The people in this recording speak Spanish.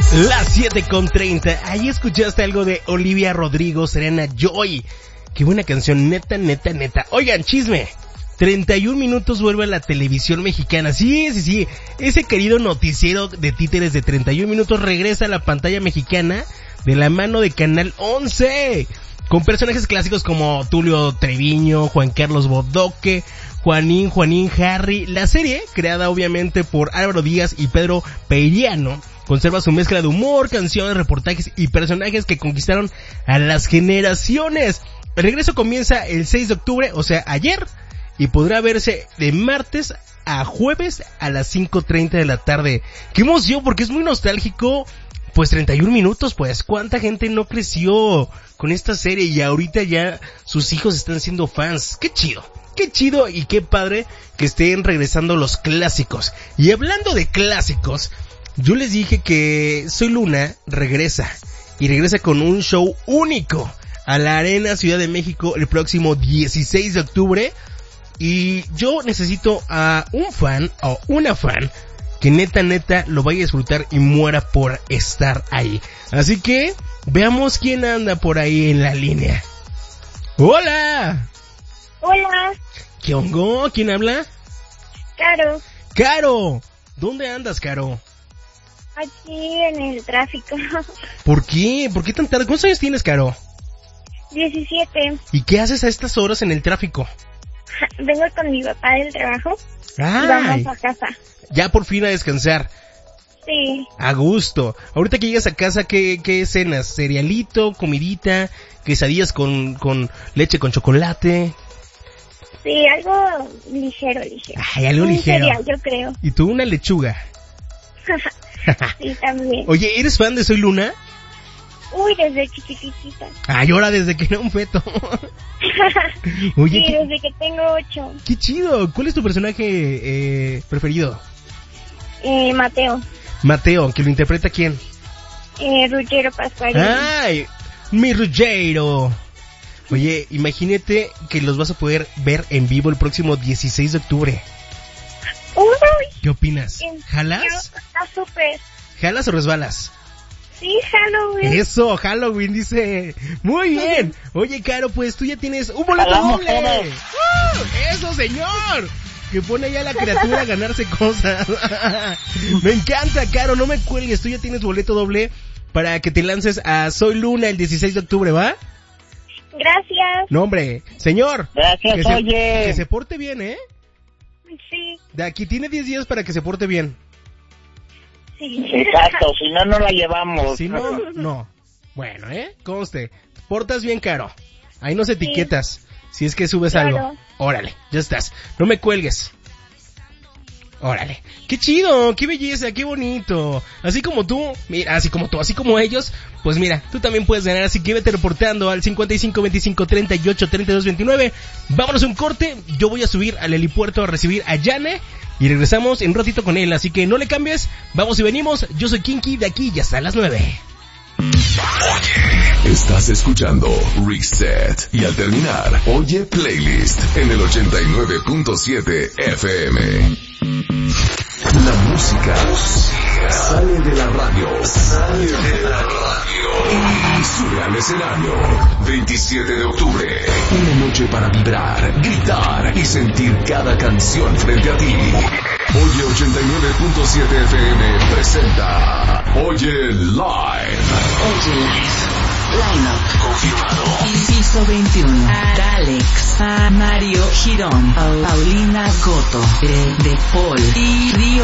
Las 7:30. Ahí escuchaste algo de Olivia Rodrigo, Serena Joy. Qué buena canción, neta. Oigan, chisme. 31 minutos vuelve a la televisión mexicana. Sí. Ese querido noticiero de títeres de 31 minutos regresa a la pantalla mexicana de la mano de Canal 11. Con personajes clásicos como Tulio Treviño, Juan Carlos Bodoque, Juanín, Harry. La serie, creada obviamente por Álvaro Díaz y Pedro Peiriano, conserva su mezcla de humor, canciones, reportajes y personajes que conquistaron a las generaciones. El regreso comienza el 6 de octubre, o sea, ayer, y podrá verse de martes a jueves a las 5:30 de la tarde. ¡Qué emoción! Porque es muy nostálgico. Pues 31 minutos, pues, ¿cuánta gente no creció con esta serie y ahorita ya sus hijos están siendo fans? ¡Qué chido y qué padre que estén regresando los clásicos! Y hablando de clásicos, yo les dije que Soy Luna regresa, y regresa con un show único a la Arena Ciudad de México el próximo 16 de octubre, y yo necesito a un fan o una fan que neta lo vaya a disfrutar y muera por estar ahí. Así que veamos quién anda por ahí en la línea. ¡Hola! Hola. ¿Qué hongo? ¿Quién habla? Caro. ¡Caro! ¿Dónde andas, Caro? Aquí en el tráfico. ¿Por qué? ¿Por qué tan tarde? ¿Cuántos años tienes, Caro? 17. ¿Y qué haces a estas horas en el tráfico? Vengo con mi papá del trabajo. ¡Ay! Y vamos a casa. Ya por fin a descansar. Sí. A gusto. Ahorita que llegas a casa, ¿qué cenas? ¿Cerealito, comidita, quesadillas con leche con chocolate? Sí, algo ligero. Ay, algo ligero. Cereal, yo creo. ¿Y tú una lechuga? Sí, también. Oye, ¿eres fan de Soy Luna? Uy, desde chiquitita. Ay, ahora desde que era un feto. Oye, sí, desde que tengo 8. ¡Qué chido! ¿Cuál es tu personaje preferido? Mateo, ¿que lo interpreta quién? Ruggero Pascual. ¡Ay! ¡Mi Ruggero! Oye, imagínate que los vas a poder ver en vivo el próximo 16 de octubre. ¡Uy! ¿Qué opinas? ¿Jalas? Está súper. ¿Jalas o resbalas? Sí, Halloween. Eso, Halloween, dice. Muy bien. Oye, Caro, pues tú ya tienes un boleto doble. ¡Eso, señor! Que pone ya a la criatura a ganarse cosas. Me encanta, Caro, no me cuelgues. Tú ya tienes boleto doble para que te lances a Soy Luna el 16 de octubre, ¿va? Gracias. No, hombre, señor. Gracias, oye. Que se porte bien, ¿eh? Sí. De aquí tiene 10 días para que se porte bien. Sí. Exacto, si no, no la llevamos. Si no, no. Bueno, conste. Portas bien, Caro. Ahí nos etiquetas. Si es que subes algo. Órale, ya estás. No me cuelgues. Órale. Qué chido, qué belleza, qué bonito. Así como tú, mira, así como ellos, pues mira, tú también puedes ganar, así que vete reportando al 55 25 38 32 29. Vámonos a un corte, yo voy a subir al helipuerto a recibir a Yane y regresamos en un ratito con él, así que no le cambies, vamos y venimos. Yo soy Kinky, de aquí ya hasta las 9. Oye, estás escuchando Reset y al terminar, oye Playlist en el 89.7 FM. La música sale de la radio y sube al escenario. 27 de octubre, una noche para vibrar, gritar y sentir cada canción frente a ti. Oye 89.7 FM presenta Oye Live. Oye Live. Line-up Confirmado. Piso 21. Alex, Mario Girón, Paulina Coto, de Paul y Río.